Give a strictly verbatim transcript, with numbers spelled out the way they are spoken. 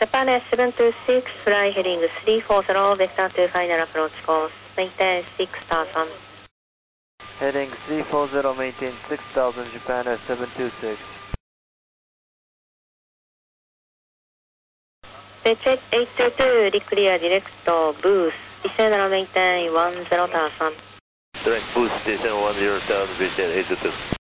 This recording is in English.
Japan Air seven two six, fly heading three four zero, vector to final approach course, maintain six thousand. Heading three four zero, maintain six thousand, Japan Air seven two six. Jet eight two two, declare direct boost, descend maintain one zero thousand. Direct boost, descend one zero thousand, Jet eight two two.